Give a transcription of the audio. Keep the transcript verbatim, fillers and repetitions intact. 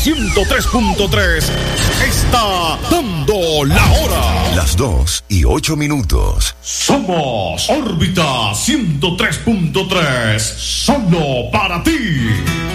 ciento tres punto tres está dando la hora. Las dos y ocho minutos. Somos Órbita ciento tres punto tres, solo para ti.